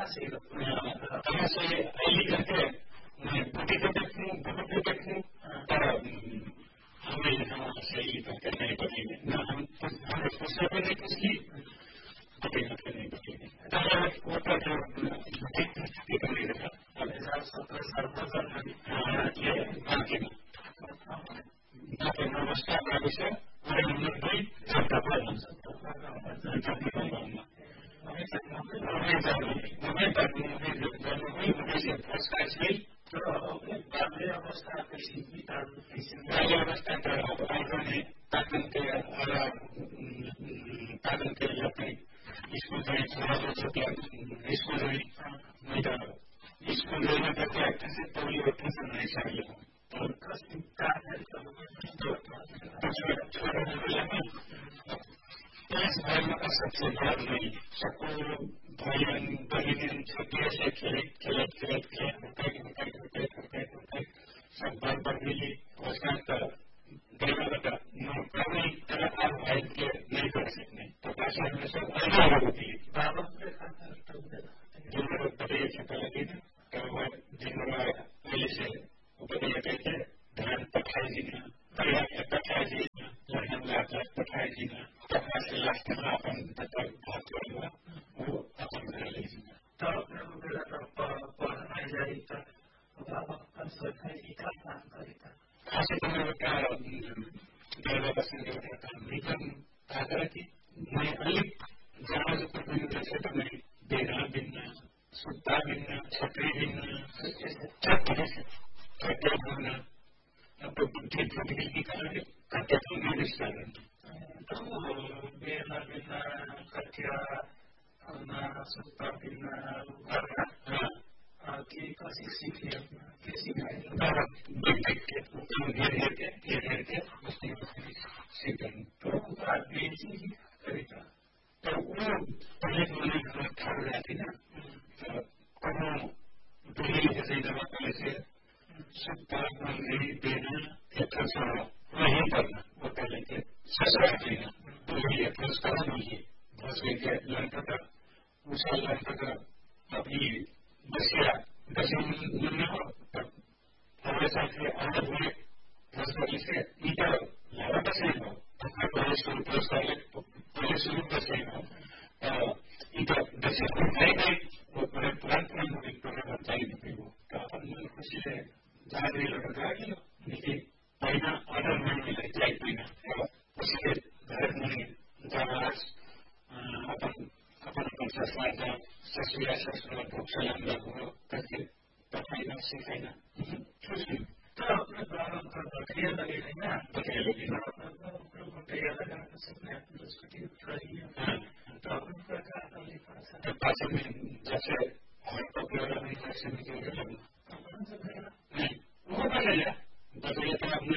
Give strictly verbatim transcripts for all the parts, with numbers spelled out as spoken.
कहाँ से आई करके मैं बुटी को देखूँ बुटी को देखूँ पर हमें यहाँ से ही करके नहीं बचेंगे न हम हमें खुशी भी नहीं खुशी बुटी करके नहीं बचेंगे तो वो तो जो बुटी कर नहीं रखा अब हजार सत्रह सर्वोदर ये बाकी में बाकी नमस्कार बाकी से हमारे नंबर दुई जनता पालन जनता पालन हमें जाने हमें जाने हमें से पुरस्कार चाहिए तो बाल्य अवस्था किसी भी बाल्य अवस्था का आइकने ताकन के ताकन के अपने स्कूल जाए समाज छुट्टियां स्कूल जाए नहीं तो स्कूल जाने का क्या कैसे तोड़ी होती है नहीं चाहिए तो कसम का है तो छोटा छोटा इस भाइयों का सबसे बड़ा नहीं सबको भाइयों बहन छोटे से खेले खेले खेले खेले होते होते होते होते होते सब बार बार मिली उसका तो देना बता नौकर नहीं तेरा आप भाई के नहीं कर सकते तो भाषा में सब अलग होती है बाबा जिन्होंने बताया छपा लगी ना तो वो जिन्होंने पहले से बताया कहते ध्यान पठाई जी ना परिवार के पठाई जी ना लड़कियों का पठाई जी ना तथा से लास्ट में अपन तथा भाग करेगा वो अपन कर लीजिए तो अपने को बोला तो पढ़ना जाए तो बाबा का सोचने की क्या काम करेगा खासी तो मैं क्या देवा पसंद करता था लेकिन आकर कि मैं अलिक जहाँ से तो मैं कैसे तो मैं देना बिना सुत्ता बिना छतरी बिना छतरी छतरी बिना अब तो बुद्धि बुद्धि की कारण करते तो मैं रिश्ता तो बेना बिना कटिया ना सुत्ता बिना करना कि कैसे सीखे कैसे बाबा देख के तुम घेर घेर के घेर घेर के उसकी सीखें तो आदमी ही करेगा तो वो पहले मैंने घर ठाड़ जाती ना तो कहो दूरी जैसे दवा पहले से सुत्ता नहीं देना एक छोड़ा नहीं करना वो पहले के ससुरा देना तो ये पुरस्कार नहीं बस के लड़का का उसका लड़का का अभी बसिया दस महीने हो तब हमारे साथ से अलग हुए पुरस्कार से ईटा लड़ा बस नहीं हो अपना पहले शुरू पुरस्कार पहले शुरू बस नहीं हो ईटा दस है नहीं वो बड़े तुरंत नहीं हो एक टोने बताई नहीं हो तो अपन मन खुशी है जहाँ भी लड़का गया लेकिन पहिना ऑर्डर नहीं मिले जाए पहिना उसके घर में जहाँ अपन अपन अपन ससुरा जहाँ ससुरा ससुरा भूख सलाम लगो करके बताइना सिखाइना खुशी तो अपने प्रारंभ कर बकरिया लगे है ना बकरिया लगे ना बकरिया लगा तो सबने अपनी स्कूटी उठाई है तो अपन का क्या लिखा था तो पास में जैसे हर पकड़ा नहीं जैसे निकल गया नहीं वो बकरिया बकरिया तो अपने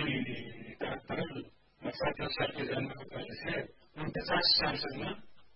सात साल के जन्म के पहले से पचास साल से ना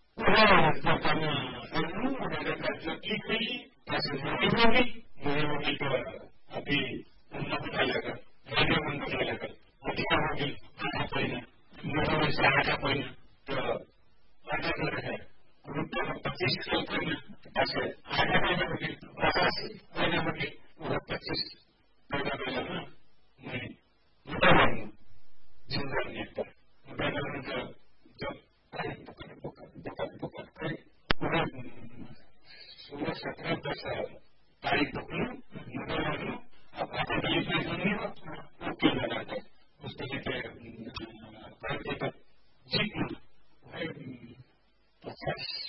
जो ठीक हुई मुझे होगी मुझे होगी तो अभी उन्नत उठा लेकर मैंने उन्नत उठा लेकर अधिका होगी आधा पहिना मुझे में से आधा पहिना तो आधा कर है रुपये में पच्चीस साल पहिना ऐसे आधा पहिना होगी पचास पहिना होगी वो पच्चीस पहिना पहिना ना मैं मुझे मानू जिंदा नहीं पर मुझे मानू जब जब बुकर बुकर बुकर बुकर करे पूरा सोलह सत्रह दस तारीख तक लो मुझे मानू अब आपको लिए कोई नहीं हो वो क्यों लगा था उसके लिए करते तक जीतना भाई पचास